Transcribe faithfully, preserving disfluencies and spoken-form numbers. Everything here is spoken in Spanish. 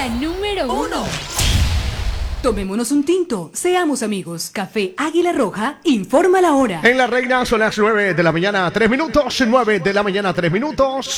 La número uno. Tomémonos un tinto, seamos amigos. Café Águila Roja, informa la hora. En La Reina son las nueve de la mañana, tres minutos. nueve de la mañana, tres minutos.